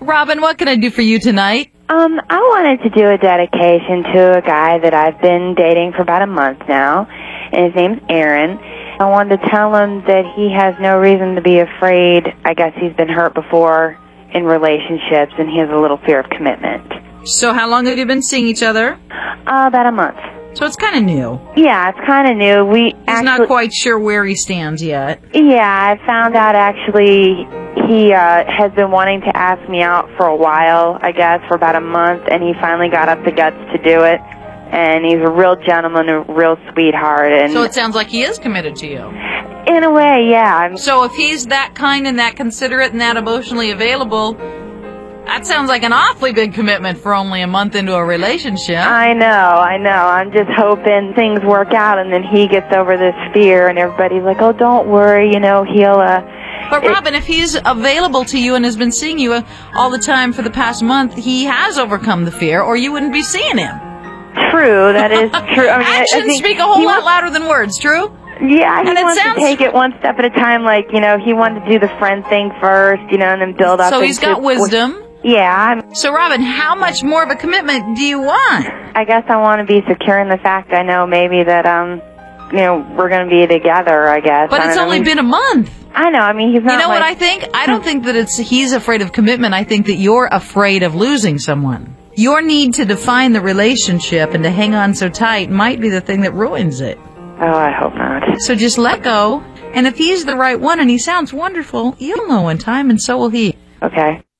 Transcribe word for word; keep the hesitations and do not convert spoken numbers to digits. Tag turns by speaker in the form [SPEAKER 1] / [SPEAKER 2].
[SPEAKER 1] Robin, what can I do for you tonight?
[SPEAKER 2] Um, I wanted to do a dedication to a guy that I've been dating for about a month now, and his name's Aaron. I wanted to tell him that he has no reason to be afraid. I guess he's been hurt before in relationships, and he has a little fear of commitment.
[SPEAKER 1] So how long have you been seeing each other?
[SPEAKER 2] Uh, about a month.
[SPEAKER 1] So it's kind of new.
[SPEAKER 2] Yeah, it's kind of new. We
[SPEAKER 1] He's
[SPEAKER 2] actually,
[SPEAKER 1] not quite sure where he stands yet.
[SPEAKER 2] Yeah, I found out actually he uh, has been wanting to ask me out for a while, I guess, for about a month, and he finally got up the guts to do it. And he's a real gentleman, a real sweetheart. And
[SPEAKER 1] So it sounds like he is committed to you.
[SPEAKER 2] in a way, yeah. I'm,
[SPEAKER 1] So if he's that kind and that considerate and that emotionally available, that sounds like an awfully big commitment for only a month into a relationship.
[SPEAKER 2] I know, I know. I'm just hoping things work out, and then he gets over this fear, and everybody's like, "Oh, don't worry, you know, he'll." Uh,
[SPEAKER 1] But
[SPEAKER 2] it-
[SPEAKER 1] Robin, if he's available to you and has been seeing you all the time for the past month, he has overcome the fear, or you wouldn't be seeing him.
[SPEAKER 2] True, that is true. I mean, I- I
[SPEAKER 1] Actions
[SPEAKER 2] think
[SPEAKER 1] speak a whole
[SPEAKER 2] he
[SPEAKER 1] lot
[SPEAKER 2] wants-
[SPEAKER 1] louder than words, true?
[SPEAKER 2] Yeah, he
[SPEAKER 1] And it
[SPEAKER 2] wants
[SPEAKER 1] sounds-
[SPEAKER 2] to take it one step at a time. Like, you know, he wanted to do the friend thing first, you know, and then build up.
[SPEAKER 1] So he's
[SPEAKER 2] into-
[SPEAKER 1] got wisdom.
[SPEAKER 2] Yeah, I'm,
[SPEAKER 1] So Robin, how much more of a commitment do you want?
[SPEAKER 2] I guess I want to be secure in the fact I know maybe that um, you know, we're going to be together. I guess.
[SPEAKER 1] But
[SPEAKER 2] I
[SPEAKER 1] it's
[SPEAKER 2] don't know.
[SPEAKER 1] only been a month.
[SPEAKER 2] I know. I mean, he's not.
[SPEAKER 1] You know
[SPEAKER 2] like,
[SPEAKER 1] what I think? I don't think that it's he's afraid of commitment. I think that you're afraid of losing someone. Your need to define the relationship and to hang on so tight might be the thing that ruins it.
[SPEAKER 2] Oh, I hope not.
[SPEAKER 1] So just let go. And if he's the right one and he sounds wonderful, you'll know in time, and so will he.
[SPEAKER 2] Okay.